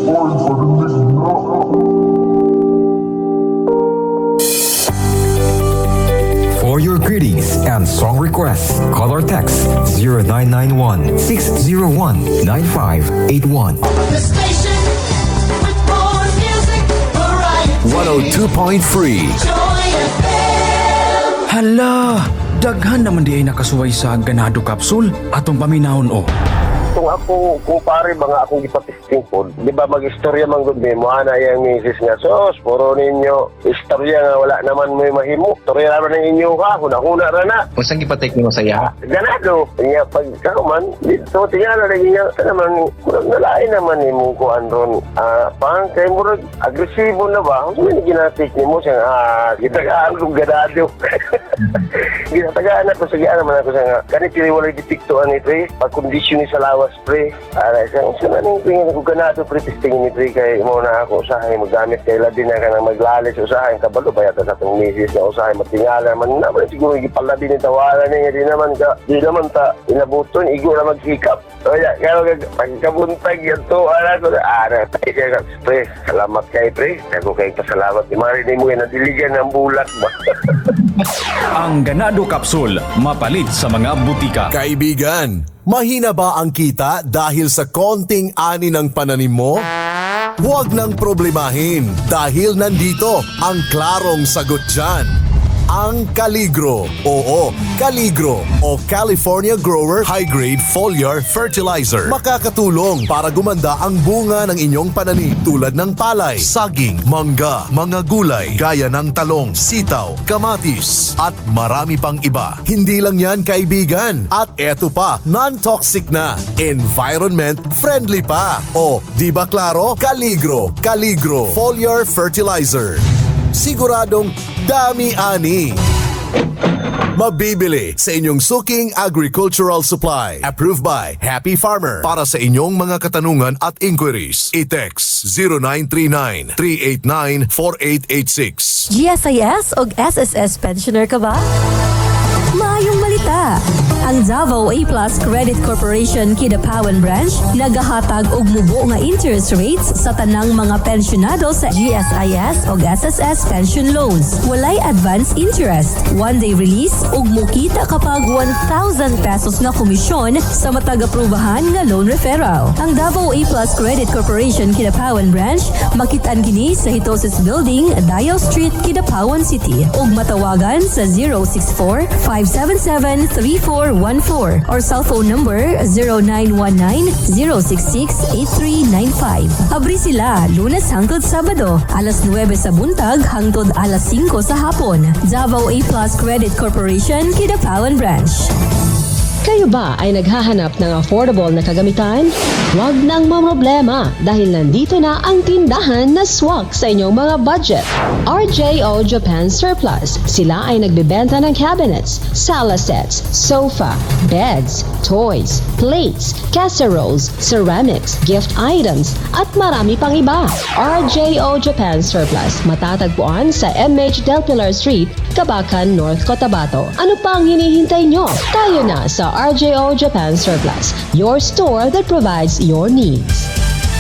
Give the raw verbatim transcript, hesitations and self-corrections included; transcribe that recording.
For your greetings and song requests, call or text zero nine nine one, six zero one, nine five eight one. The station with more music, variety. one oh two point three. Joy F M. Hala, daghan naman di ay nakasuway sa ganado kapsul atong paminahon o. Kung ako, kung pare mga akong ipatisting po, di ba mag-istorya man gud mo, ana yung misis nga, sos, puro ninyo, istorya nga wala naman may mahimo. Istorya naman ng inyo ha, huna-huna ra na. Kung saan ipatik mo saya? Ganado. Nga pag kaman, dito tingala na niya, sa naman, murag nalain naman ni mo ko andron. Ah, pang kay murag agresibo na ba? Kung saan ginatik ni mo siya, ah, gitagaan kong ganado. Ginatagaan ako, sagaan naman ako sa nga, kanit tiniwalay ditiktuan ni pre, pag-kondisyon ni sa lawas pre. Ara, isang isa na ning tingin ko ganado pre, testingin ni pre, kay mo na ako usahay magamit kay labi na ka nang maglalis usahay kabalo ba yata sa atong misis na usahay matingala man naman siguro gipalabi ni tawaran niya di naman ka di naman ta inabuton igo na magsikap. Kaya kaya pagkabuntag yan to ara ko ara tayo ka pre. Salamat kay pre. Ako kay pasalamat ni Mari ni mo na diligan ng bulat ba. Ang ganado kapsul, mapalit sa mga butika. Kaibigan, mahina ba ang kita dahil sa konting ani ng pananim mo? Huwag nang problemahin dahil nandito ang klarong sagot dyan. Ang Caligro. Oo, Caligro o California Grower High Grade Foliar Fertilizer. Makakatulong para gumanda ang bunga ng inyong pananim tulad ng palay, saging, mangga, mga gulay, gaya ng talong, sitaw, kamatis, at marami pang iba. Hindi lang yan kaibigan. At eto pa, non-toxic na, environment friendly pa. O, di ba klaro? Caligro, Caligro Foliar Fertilizer. Siguradong dami-ani. Mabibili sa inyong suking agricultural supply. Approved by Happy Farmer. Para sa inyong mga katanungan at inquiries, i-text zero nine three nine, three eight nine, four eight eight six. G S I S o S S S pensioner ka ba? Maayong malita! Ang Davao A Plus Credit Corporation Kidapawan Branch nagahatag og mubo nga interest rates sa tanang mga pensyonado sa G S I S o S S S pension loans. Walay advance interest, one-day release ug mukita kapag one thousand pesos na komisyon sa matag-aprubahan nga loan referral. Ang Davao A Plus Credit Corporation Kidapawan Branch makitaan kini sa Hitosis Building, Dial Street, Kidapawan City ug matawagan sa zero six four, five seven seven, three four one four or cell phone number zero nine one nine, zero six six, eight three nine five. Abri sila Lunes hangtod Sabado, alas nuwebe sa buntag hangtod alas singko sa hapon. Davao A Plus Credit Corporation, Kidapawan Branch. Kayo ba ay naghahanap ng affordable na kagamitan? Huwag nang mamroblema dahil nandito na ang tindahan na swak sa inyong mga budget. R J O Japan Surplus. Sila ay nagbebenta ng cabinets, sala sets, sofa, beds, toys, plates, casseroles, ceramics, gift items, at marami pang iba. R J O Japan Surplus. Matatagpuan sa M H Del Pilar Street, Cabacan, North Cotabato. Ano pang hinihintay nyo? Tayo na sa R J O Japan Surplus, your store that provides your needs.